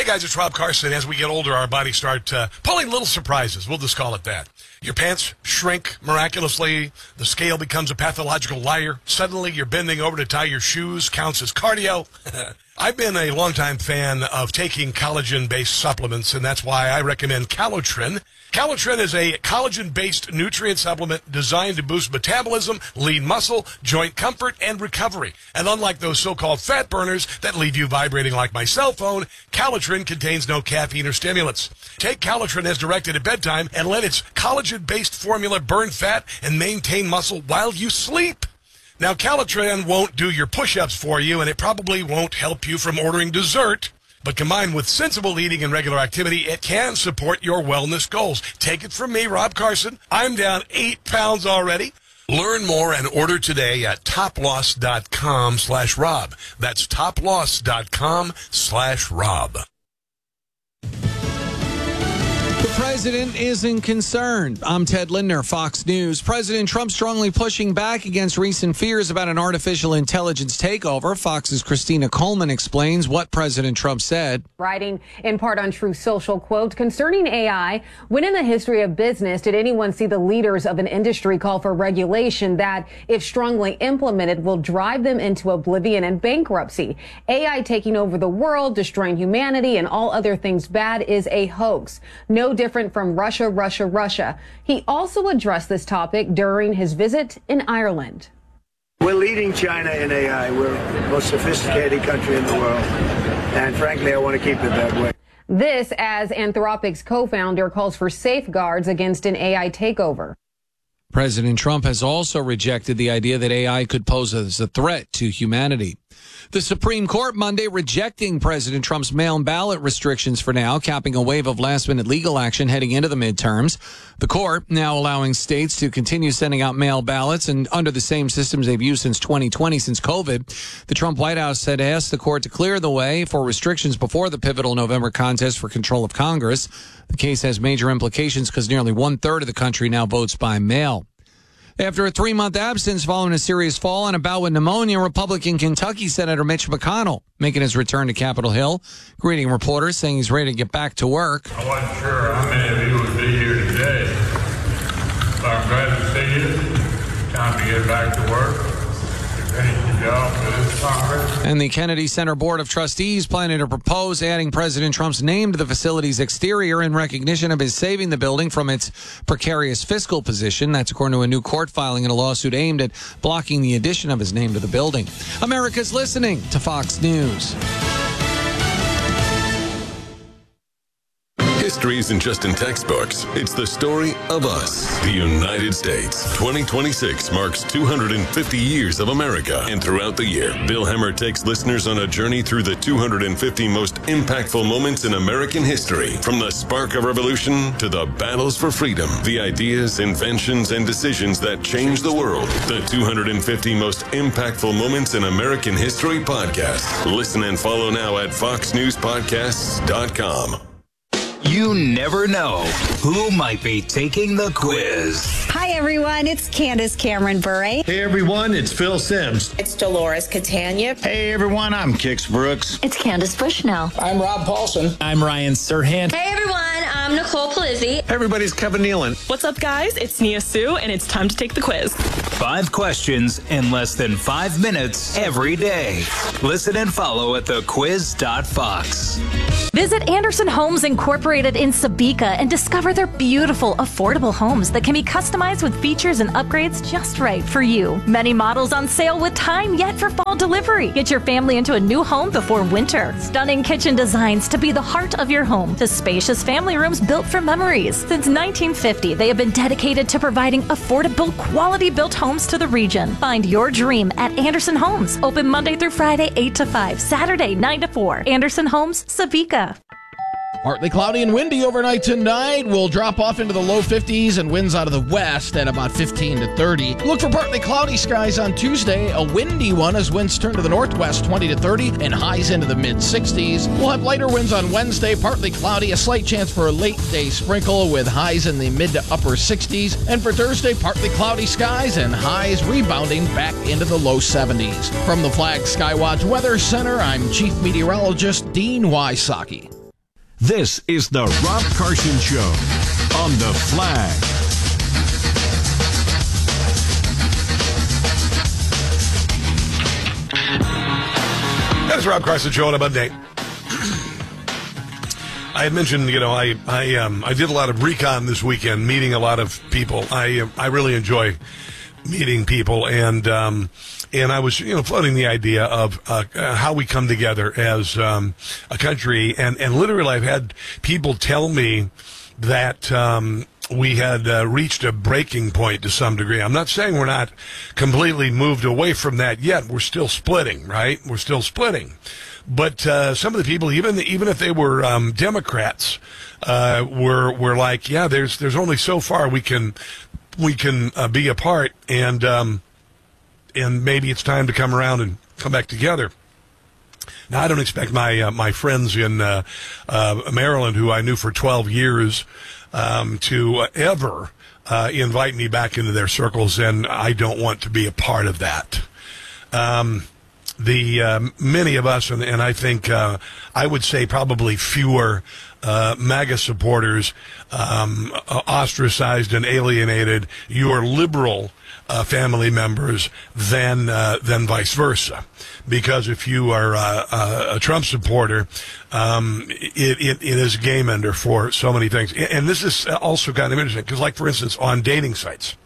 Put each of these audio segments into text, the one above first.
Hey guys, it's Rob Carson. As we get older, our bodies start pulling little surprises. We'll just call it that. Your pants shrink miraculously. The scale becomes a pathological liar. Suddenly, you're bending over to tie your shoes. Counts as cardio. I've been a longtime fan of taking collagen-based supplements, and that's why I recommend Calotren. Calotren is a collagen-based nutrient supplement designed to boost metabolism, lean muscle, joint comfort, and recovery. And unlike those so-called fat burners that leave you vibrating like my cell phone, Calotren contains no caffeine or stimulants. Take Calotren as directed at bedtime and let its collagen-based formula burn fat and maintain muscle while you sleep. Now, Calotren won't do your push-ups for you, and it probably won't help you from ordering dessert. But combined with sensible eating and regular activity, it can support your wellness goals. Take it from me, Rob Carson. I'm down 8 pounds already. Learn more and order today at toploss.com/Rob. That's toploss.com/Rob. The president isn't concerned. I'm Ted Lindner, Fox News. President Trump strongly pushing back against recent fears about an artificial intelligence takeover. Fox's Christina Coleman explains what President Trump said. Writing in part on Truth Social, quote, concerning AI, when in the history of business did anyone see the leaders of an industry call for regulation that, if strongly implemented, will drive them into oblivion and bankruptcy? AI taking over the world, destroying humanity, and all other things bad is a hoax. No different from Russia. He also addressed this topic during his visit in Ireland. We're leading China in AI. We're the most sophisticated country in the world. And frankly, I want to keep it that way. This as Anthropic's co-founder calls for safeguards against an AI takeover. President Trump has also rejected the idea that AI could pose as a threat to humanity. The Supreme Court Monday rejecting President Trump's mail-in ballot restrictions for now, capping a wave of last-minute legal action heading into the midterms. The court now allowing states to continue sending out mail ballots and under the same systems they've used since 2020, since COVID. The Trump White House had asked the court to clear the way for restrictions before the pivotal November contest for control of Congress. The case has major implications because nearly one-third of the country now votes by mail. After a 3-month absence following a serious fall and a bout with pneumonia, Republican Kentucky Senator Mitch McConnell making his return to Capitol Hill, greeting reporters, saying he's ready to get back to work. I wasn't sure how many of you would be here today, but I'm glad to see you. Time to get back to work. Finish the job for this Congress. And the Kennedy Center Board of Trustees planning to propose adding President Trump's name to the facility's exterior in recognition of his saving the building from its precarious fiscal position. That's according to a new court filing in a lawsuit aimed at blocking the addition of his name to the building. America's listening to Fox News. History isn't just in textbooks. It's the story of us, the United States. 2026 marks 250 years of America. And throughout the year, Bill Hemmer takes listeners on a journey through the 250 most impactful moments in American history. From the spark of revolution to the battles for freedom, the ideas, inventions, and decisions that changed the world. The 250 most impactful moments in American history podcast. Listen and follow now at foxnewspodcasts.com. You never know who might be taking the quiz. Hi, everyone. It's Candace Cameron Bure. Hey, everyone. It's Phil Sims. It's Dolores Catania. Hey, everyone. I'm Kix Brooks. It's Candace Bushnell. I'm Rob Paulson. I'm Ryan Serhant. Hey, everyone. I'm Nicole Palizzi. Everybody's Kevin Nealon. What's up, guys? It's Nia Sue, and it's time to take the quiz. 5 questions in less than 5 minutes every day. Listen and follow at thequiz.fox. Visit Anderson Homes Incorporated in Sabika and discover their beautiful, affordable homes that can be customized with features and upgrades just right for you. Many models on sale with time yet for fall delivery. Get your family into a new home before winter. Stunning kitchen designs to be the heart of your home, to spacious family rooms built for memories. Since 1950, they have been dedicated to providing affordable, quality-built homes to the region. Find your dream at Anderson Homes. Open Monday through Friday, 8 to 5, Saturday, 9 to 4. Anderson Homes, Sabika. Partly cloudy and windy overnight tonight. We'll drop off into the low 50s and winds out of the west at about 15 to 30. Look for partly cloudy skies on Tuesday. A windy one as winds turn to the northwest, 20 to 30, and highs into the mid-60s. We'll have lighter winds on Wednesday, partly cloudy, a slight chance for a late day sprinkle with highs in the mid to upper 60s. And for Thursday, partly cloudy skies and highs rebounding back into the low 70s. From the Flag Skywatch Weather Center, I'm Chief Meteorologist Dean Wysocki. This is the Rob Carson Show on The Flag. That is Rob Carson Show on a Monday. I had mentioned, I did a lot of recon this weekend, meeting a lot of people. I really enjoy meeting people, and I was floating the idea of how we come together as a country, and literally I've had people tell me that we had reached a breaking point to some degree. I'm not saying we're not completely moved away from that yet. We're still splitting, right? We're still splitting. But some of the people, even if they were Democrats, were like, yeah, there's only so far we can be apart, and maybe it's time to come around and come back together. Now, I don't expect my friends in Maryland, who I knew for 12 years, to ever invite me back into their circles, and I don't want to be a part of that. Many of us, and I think I would say probably fewer MAGA supporters ostracized and alienated your liberal family members than vice versa. Because if you are a Trump supporter, it is a game ender for so many things. And this is also kind of interesting because, like, for instance, on dating sites.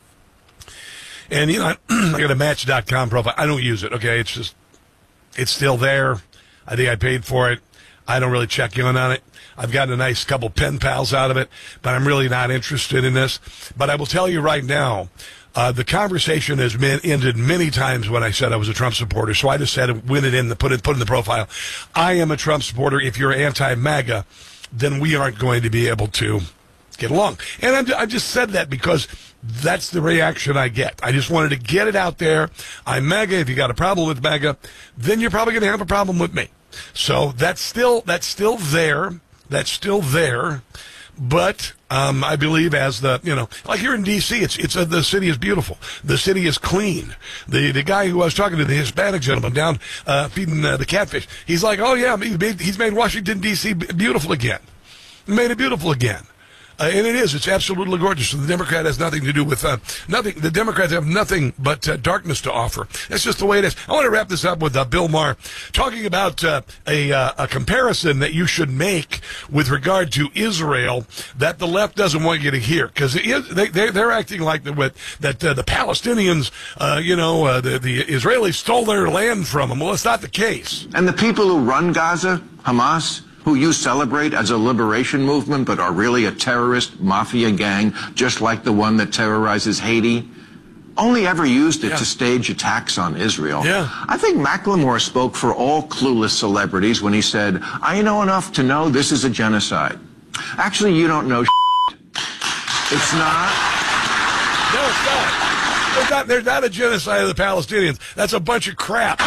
And, I got a Match.com profile. I don't use it, okay? It's still there. I think I paid for it. I don't really check in on it. I've gotten a nice couple pen pals out of it, but I'm really not interested in this. But I will tell you right now, the conversation has been ended many times when I said I was a Trump supporter. So I just said, win it in, put in the profile. I am a Trump supporter. If you're anti-MAGA, then we aren't going to be able to get along. And I just said that because that's the reaction I get. I just wanted to get it out there. I'm MAGA. If you got a problem with MAGA, then you're probably going to have a problem with me. So that's still there. That's still there. But I believe as like here in D.C., the city is beautiful. The city is clean. The guy who I was talking to, the Hispanic gentleman down feeding the catfish, he's like, oh yeah, he's made Washington D.C. beautiful again. Made it beautiful again. And it is. It's absolutely gorgeous. The Democrat has nothing to do with nothing. The Democrats have nothing but darkness to offer. That's just the way it is. I want to wrap this up with Bill Maher talking about a comparison that you should make with regard to Israel that the left doesn't want you to hear, because they're acting like the Palestinians, the Israelis stole their land from them. Well, it's not the case. And the people who run Gaza, Hamas, who you celebrate as a liberation movement but are really a terrorist mafia gang, just like the one that terrorizes Haiti, only ever used it to stage attacks on Israel. Yeah. I think Macklemore spoke for all clueless celebrities when he said, I know enough to know this is a genocide. Actually, you don't know shit. It's not. No, it's not. There's not a genocide of the Palestinians. That's a bunch of crap.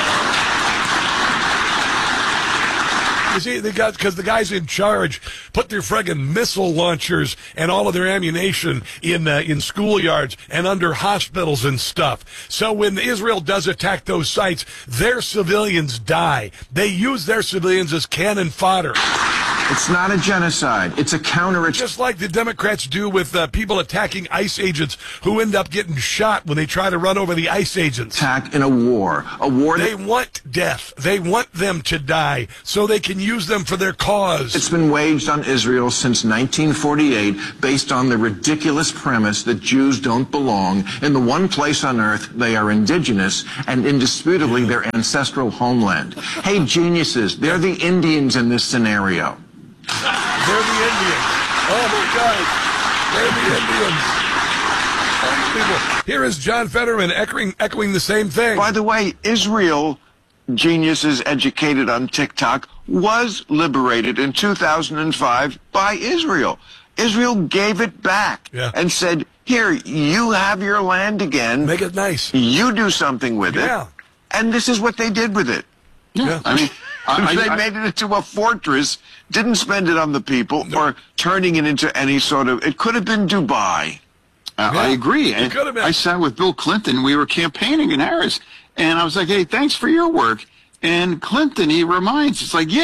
You see, because the guys in charge put their friggin' missile launchers and all of their ammunition in schoolyards and under hospitals and stuff. So when Israel does attack those sites, their civilians die. They use their civilians as cannon fodder. It's not a genocide. It's a counterattack. Just like the Democrats do with people attacking ICE agents who end up getting shot when they try to run over the ICE agents. Attack in a war. A war. They want death. They want them to die so they can use them for their cause. It's been waged on Israel since 1948 based on the ridiculous premise that Jews don't belong in the one place on earth they are indigenous and indisputably their ancestral homeland. Hey, geniuses, they're the Indians in this scenario. They're the Indians. Oh, my God. They're the Indians. Here is John Fetterman echoing the same thing. By the way, Israel, geniuses educated on TikTok, was liberated in 2005 by Israel. Israel gave it back and said, here, you have your land again. Make it nice. You do something with it. And this is what they did with it. Yeah. I mean, they made it into a fortress, didn't spend it on the people or turning it into any sort of, it could have been Dubai. I agree. And I sat with Bill Clinton. We were campaigning in Harris. And I was like, hey, thanks for your work. And Clinton, he reminds, it's like, yeah,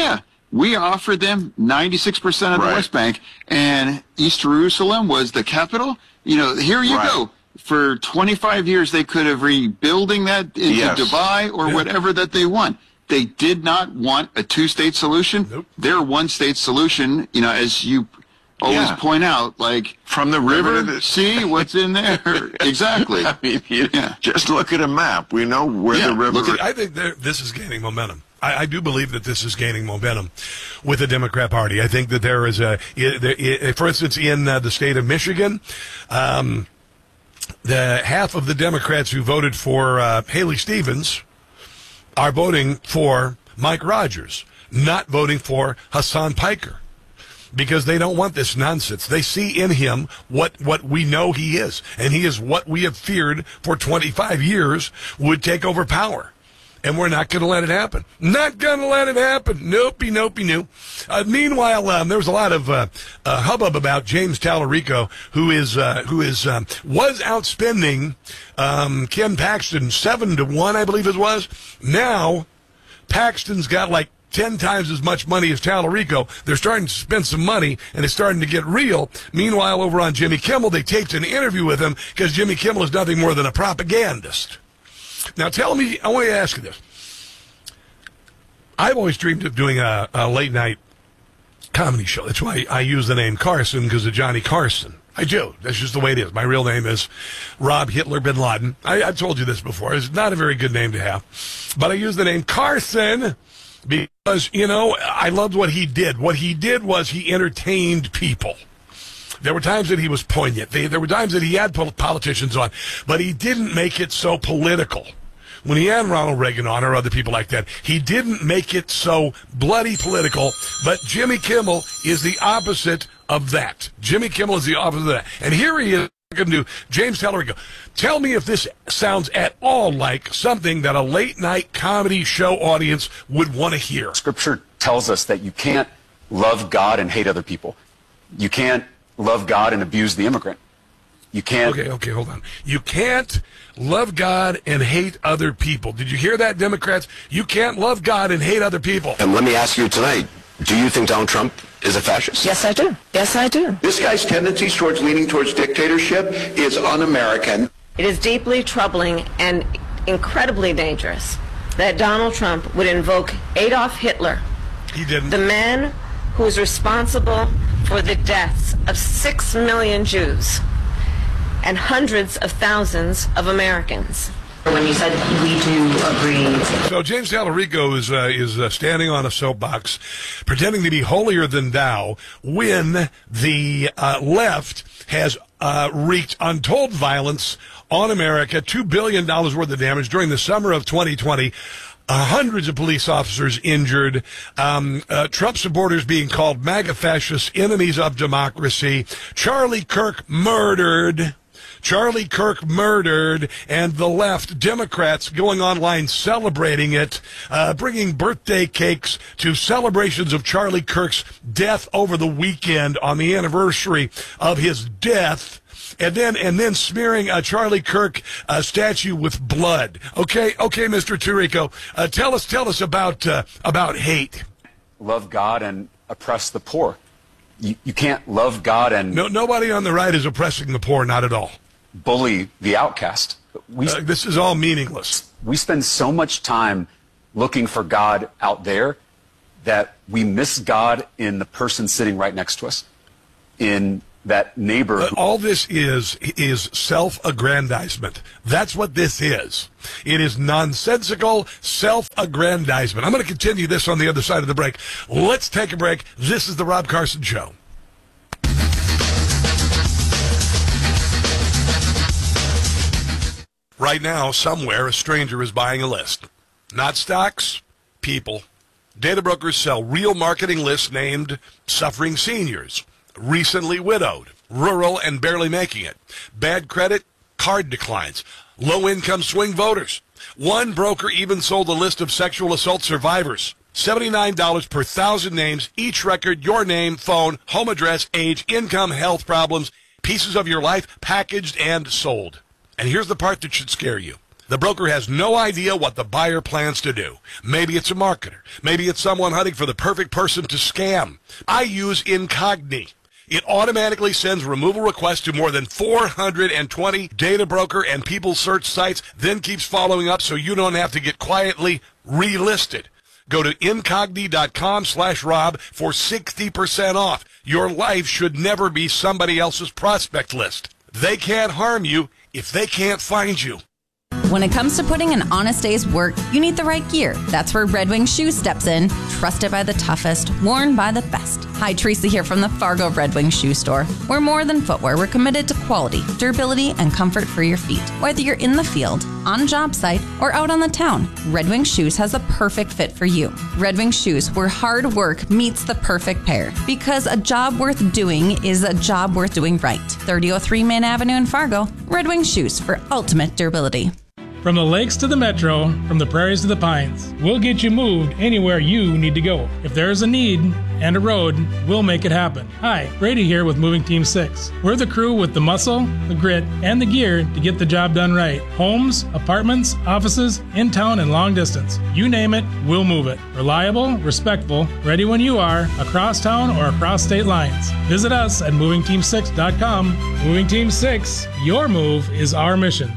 We offered them 96% of the West Bank, and East Jerusalem was the capital. Here you go. For 25 years, they could have rebuilding that into Dubai or whatever that they want. They did not want a two-state solution. Nope. Their one-state solution, as you always point out, like from the river river to the see what's in there. Exactly. I mean, just look at a map. We know where the river is. I think this is gaining momentum. I do believe that this is gaining momentum with the Democrat Party. I think that there is for instance, in the state of Michigan, the half of the Democrats who voted for Haley Stevens are voting for Mike Rogers, not voting for Hassan Piker, because they don't want this nonsense. They see in him what we know he is, and he is what we have feared for 25 years would take over power. And we're not going to let it happen. Not going to let it happen. Nopey, nope. Meanwhile, there was a lot of hubbub about James Tallarico, who was outspending Ken Paxton 7-1, I believe it was. Now, Paxton's got like 10 times as much money as Tallarico. They're starting to spend some money, and it's starting to get real. Meanwhile, over on Jimmy Kimmel, they taped an interview with him because Jimmy Kimmel is nothing more than a propagandist. Now, tell me, I want to ask you this. I've always dreamed of doing a late-night comedy show. That's why I use the name Carson, because of Johnny Carson. I do. That's just the way it is. My real name is Rob Hitler Bin Laden. I've told you this before. It's not a very good name to have. But I use the name Carson because, I loved what he did. What he did was he entertained people. There were times that he was poignant. There were times that he had politicians on, but he didn't make it so political. When he had Ronald Reagan on or other people like that, he didn't make it so bloody political, but Jimmy Kimmel is the opposite of that. Jimmy Kimmel is the opposite of that. And here he is going to do James Tallarico. Tell me if this sounds at all like something that a late-night comedy show audience would want to hear. Scripture tells us that you can't love God and hate other people. You can't love God and abuse the immigrant. You can't. Okay, hold on. You can't love God and hate other people. Did you hear that, Democrats? You can't love God and hate other people. And let me ask you tonight, do you think Donald Trump is a fascist? Yes, I do. Yes, I do. This guy's tendencies towards leaning towards dictatorship is un-American. It is deeply troubling and incredibly dangerous that Donald Trump would invoke Adolf Hitler. He didn't. The man who is responsible for the deaths of 6 million Jews and hundreds of thousands of Americans. When you said we do agree. So James Tallarico is standing on a soapbox, pretending to be holier than thou, when the left has wreaked untold violence on America, $2 billion worth of damage during the summer of 2020. Hundreds of police officers injured, Trump supporters being called MAGA fascists, enemies of democracy, Charlie Kirk murdered, and the left, Democrats going online celebrating it, bringing birthday cakes to celebrations of Charlie Kirk's death over the weekend on the anniversary of his death. And then smearing a Charlie Kirk statue with blood. Okay, Mr. Tallarico, tell us about hate. Love God and oppress the poor. You can't love God and nobody on the right is oppressing the poor, not at all. Bully the outcast. This is all meaningless. We spend so much time looking for God out there that we miss God in the person sitting right next to us, in that neighbor. All this is self-aggrandizement. That's what this is. It is nonsensical self-aggrandizement. I'm going to continue this on the other side of the break. Let's take a break. This is the Rob Carson Show. Right now, somewhere, a stranger is buying a list. Not stocks, people. Data brokers sell real marketing lists named Suffering Seniors, Recently Widowed, Rural and Barely Making It, Bad Credit, Card Declines, Low-Income Swing Voters. One broker even sold a list of sexual assault survivors. $79 per 1,000 names, each record, your name, phone, home address, age, income, health problems, pieces of your life, packaged and sold. And here's the part that should scare you. The broker has no idea what the buyer plans to do. Maybe it's a marketer. Maybe it's someone hunting for the perfect person to scam. I use Incogni. It automatically sends removal requests to more than 420 data broker and people search sites, then keeps following up so you don't have to get quietly relisted. Go to incogni.com/Rob for 60% off. Your life should never be somebody else's prospect list. They can't harm you if they can't find you. When it comes to putting an honest day's work, you need the right gear. That's where Red Wing Shoes steps in. Trusted by the toughest, worn by the best. Hi, Teresa here from the Fargo Red Wing Shoe Store. We're more than footwear. We're committed to quality, durability, and comfort for your feet. Whether you're in the field, on a job site, or out on the town, Red Wing Shoes has the perfect fit for you. Red Wing Shoes, where hard work meets the perfect pair. Because a job worth doing is a job worth doing right. 3003 Main Avenue in Fargo. Red Wing Shoes for ultimate durability. From the lakes to the metro, from the prairies to the pines, we'll get you moved anywhere you need to go. If there's a need and a road, we'll make it happen. Hi, Brady here with Moving Team 6. We're the crew with the muscle, the grit, and the gear to get the job done right. Homes, apartments, offices, in town and long distance. You name it, we'll move it. Reliable, respectful, ready when you are, across town or across state lines. Visit us at movingteam6.com. Moving Team 6, your move is our mission.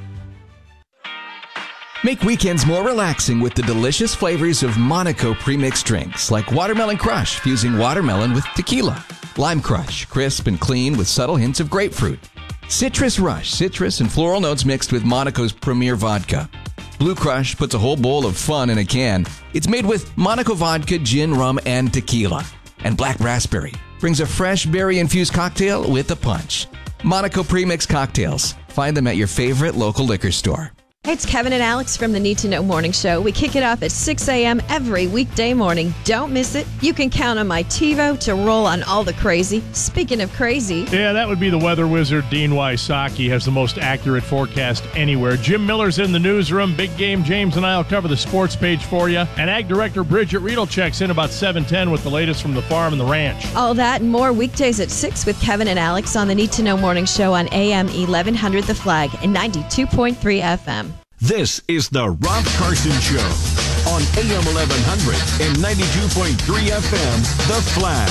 Make weekends more relaxing with the delicious flavors of Monaco premixed drinks like Watermelon Crush, fusing watermelon with tequila. Lime Crush, crisp and clean with subtle hints of grapefruit. Citrus Rush, citrus and floral notes mixed with Monaco's premier vodka. Blue Crush puts a whole bowl of fun in a can. It's made with Monaco vodka, gin, rum, and tequila. And Black Raspberry brings a fresh berry-infused cocktail with a punch. Monaco premixed cocktails. Find them at your favorite local liquor store. Hey, it's Kevin and Alex from the Need to Know Morning Show. We kick it off at 6 a.m. every weekday morning. Don't miss it. You can count on my TiVo to roll on all the crazy. Speaking of crazy. Yeah, that would be the weather wizard, Dean Wysocki, has the most accurate forecast anywhere. Jim Miller's in the newsroom. Big Game James and I will cover the sports page for you. And Ag Director Bridget Riedel checks in about 7:10 with the latest from the farm and the ranch. All that and more weekdays at 6 with Kevin and Alex on the Need to Know Morning Show on AM 1100 The Flag and 92.3 FM. This is the Rob Carson Show on AM 1100 and 92.3 FM, The Flag.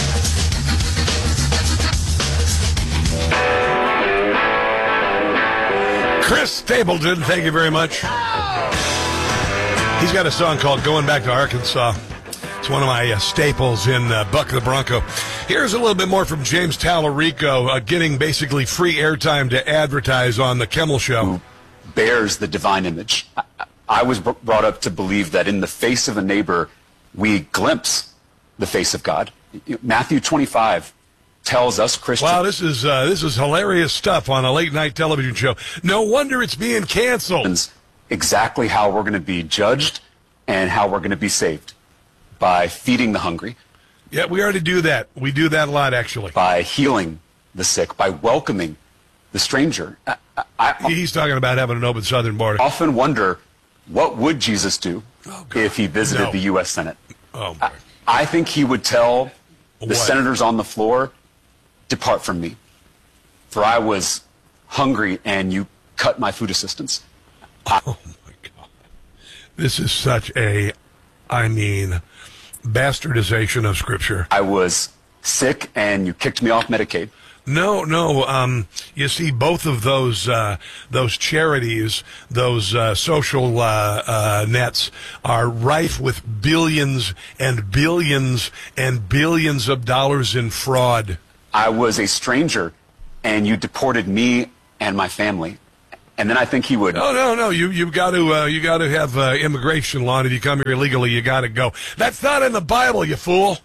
Chris Stapleton, thank you very much. He's got a song called Going Back to Arkansas. It's one of my staples in Buck the Bronco. Here's a little bit more from James Tallarico, getting basically free airtime to advertise on the Kimmel Show. Bears the divine image. I was brought up to believe that in the face of a neighbor, we glimpse the face of God. Matthew 25 tells us Christians. Wow, this is hilarious stuff on a late night television show. No wonder it's being canceled. Exactly how we're going to be judged and how we're going to be saved by feeding the hungry. Yeah, we already do that. We do that a lot, actually. By healing the sick, by welcoming the stranger. He's talking about having an open southern border. I often wonder, what would Jesus do if he visited the U.S. Senate? Oh, I think he would tell the senators on the floor, depart from me, for I was hungry and you cut my food assistance. Oh, my God. This is such bastardization of Scripture. I was sick and you kicked me off Medicaid. No. You see, both of those charities, those social nets, are rife with billions and billions and billions of dollars in fraud. I was a stranger, and you deported me and my family. And then I think he would. No. You've got to have immigration law. And if you come here illegally, you got to go. That's not in the Bible, you fool.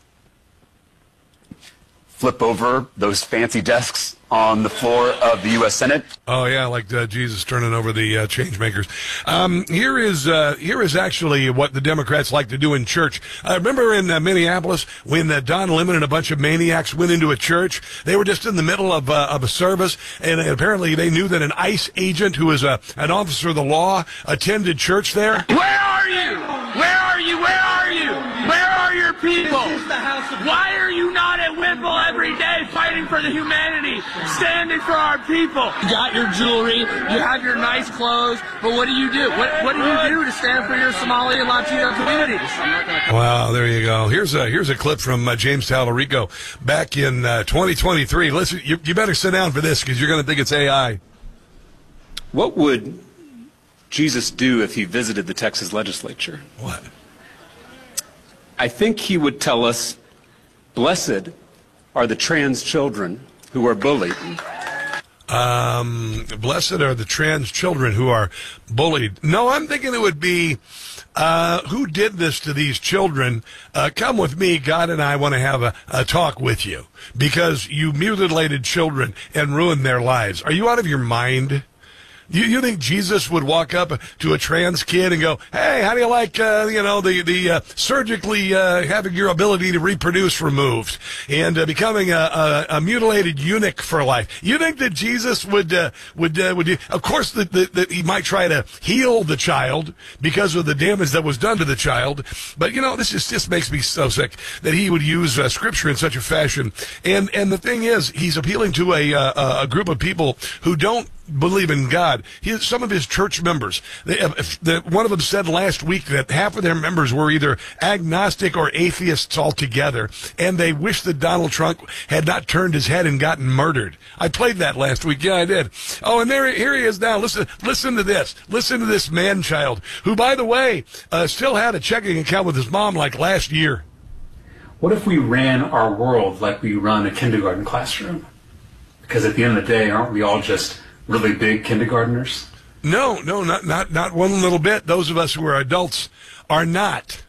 Flip over those fancy desks on the floor of the U.S. Senate. Oh, yeah, like Jesus turning over the change makers. Here is actually what the Democrats like to do in church. Remember in Minneapolis when Don Lemon and a bunch of maniacs went into a church? They were just in the middle of a service, and apparently they knew that an ICE agent who is an officer of the law attended church there. Where are you? Where are you? Where are you? Where are your people? Why are you not at Whipple every day fighting for the humanity, standing for our people? You got your jewelry, you have your nice clothes, but what do you do? What do you do to stand for your Somali and Latino communities? Wow, there you go. Here's a clip from James Tallarico back in 2023. Listen, you better sit down for this because you're going to think it's AI. What would Jesus do if he visited the Texas legislature? What? I think he would tell us, blessed are the trans children who are bullied. Blessed are the trans children who are bullied. No, I'm thinking it would be, who did this to these children? Come with me. God and I want to have a talk with you because you mutilated children and ruined their lives. Are you out of your mind? You think Jesus would walk up to a trans kid and go, "Hey, how do you like, the surgically having your ability to reproduce removed and becoming a mutilated eunuch for life?" You think that Jesus would do? Of course, that he might try to heal the child because of the damage that was done to the child. But this just makes me so sick that he would use Scripture in such a fashion. And the thing is, he's appealing to a group of people who don't believe in God. Some of his church members, one of them said last week that half of their members were either agnostic or atheists altogether, and they wish that Donald Trump had not turned his head and gotten murdered. I played that last week. Yeah, I did. Oh, and here he is now. Listen to this. Listen to this man-child, who, by the way, still had a checking account with his mom like last year. What if we ran our world like we run a kindergarten classroom? Because at the end of the day, aren't we all just really big kindergartners? No, not one little bit. Those of us who are adults are not.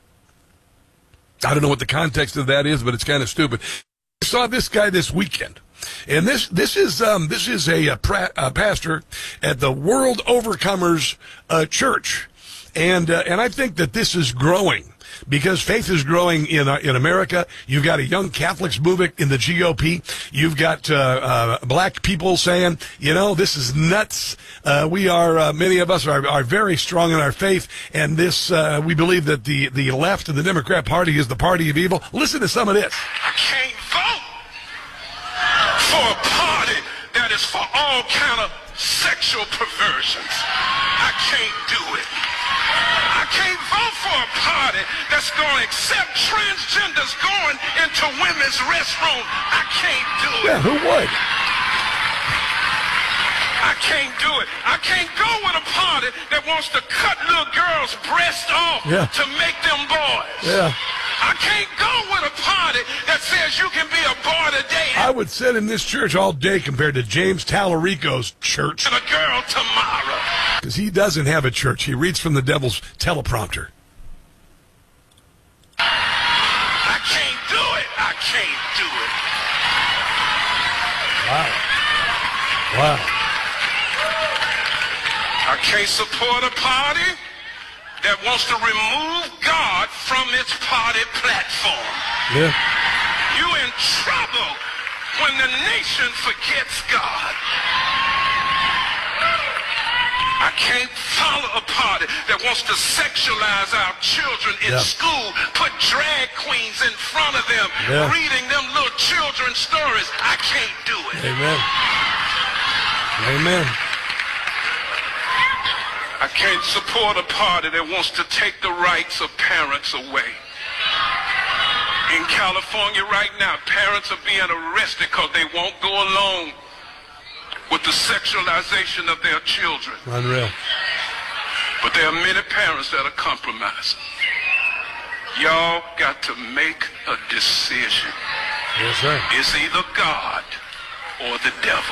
I don't know what the context of that is, but it's kind of stupid. I saw this guy this weekend, and this is a pastor at the World Overcomers Church, and I think that this is growing. Because faith is growing in America. You've got a young Catholics movement in the GOP. You've got black people saying, this is nuts. We are, many of us are very strong in our faith, and this we believe that the left and the Democrat Party is the party of evil. Listen to some of this. I can't vote for a party that is for all kind of sexual perversions. I can't do it. I can't vote for a party that's going to accept transgenders going into women's restrooms. I can't do it. Yeah, who would? I can't do it. I can't go with a party that wants to cut little girls' breasts off to make them boys. Yeah. I can't go with a party that says you can be a boy today. I would sit in this church all day compared to James Tallarico's church. And a girl tomorrow. Because he doesn't have a church. He reads from the devil's teleprompter. I can't do it. I can't do it. Wow. I can't support a party that wants to remove God from its party platform. Yeah. You in trouble when the nation forgets God. I can't follow a party that wants to sexualize our children in school, put drag queens in front of them, reading them little children's stories. I can't do it. Amen. Amen. I can't support a party that wants to take the rights of parents away. In California right now, parents are being arrested because they won't go along with the sexualization of their children. Unreal. But there are many parents that are compromising. Y'all got to make a decision. Yes, sir. It's either God or the devil.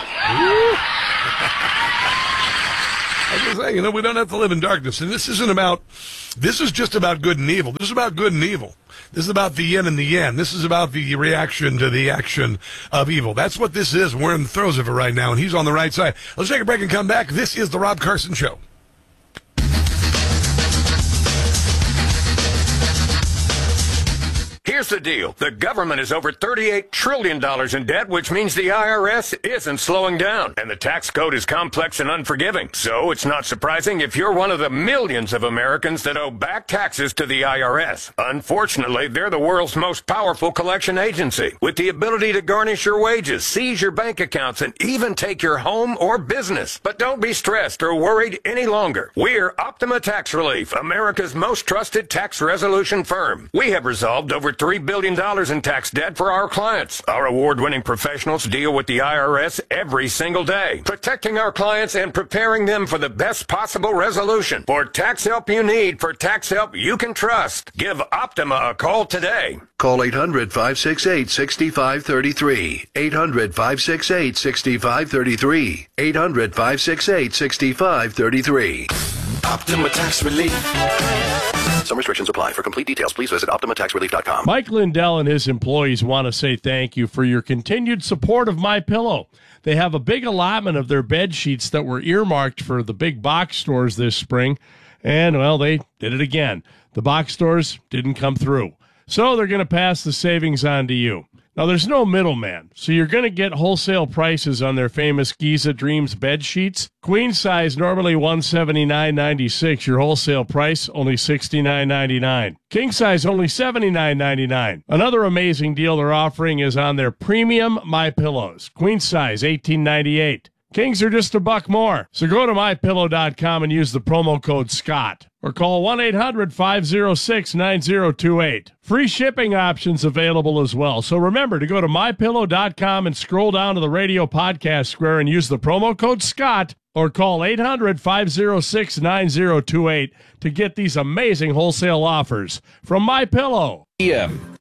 I was saying, we don't have to live in darkness. And this is just about good and evil. This is about good and evil. This is about the yin and the yang. This is about the reaction to the action of evil. That's what this is. We're in the throes of it right now, and he's on the right side. Let's take a break and come back. This is The Rob Carson Show. Here's the deal. The government is over $38 trillion in debt, which means the IRS isn't slowing down. And the tax code is complex and unforgiving. So it's not surprising if you're one of the millions of Americans that owe back taxes to the IRS. Unfortunately, they're the world's most powerful collection agency, with the ability to garnish your wages, seize your bank accounts, and even take your home or business. But don't be stressed or worried any longer. We're Optima Tax Relief, America's most trusted tax resolution firm. We have resolved over $3 billion in tax debt for our clients. Our award-winning professionals deal with the IRS every single day, protecting our clients and preparing them for the best possible resolution. For tax help you need, for tax help you can trust, give Optima a call today. Call 800-568-6533. 800-568-6533. 800-568-6533. Optima Tax Relief. Some restrictions apply. For complete details, please visit OptimaTaxRelief.com. Mike Lindell and his employees want to say thank you for your continued support of MyPillow. They have a big allotment of their bed sheets that were earmarked for the big box stores this spring, and, well, they did it again. The box stores didn't come through, so they're going to pass the savings on to you. Now, there's no middleman, so you're going to get wholesale prices on their famous Giza Dreams bed sheets. Queen size, normally $179.96. Your wholesale price, only $69.99. King size, only $79.99. Another amazing deal they're offering is on their premium MyPillows. Queen size, $18.98. Kings are just $1 more. So go to MyPillow.com and use the promo code SCOTT. Or call 1-800-506-9028. Free shipping options available as well. So remember to go to MyPillow.com and scroll down to the radio podcast square and use the promo code SCOTT. Or call 800-506-9028 to get these amazing wholesale offers from MyPillow.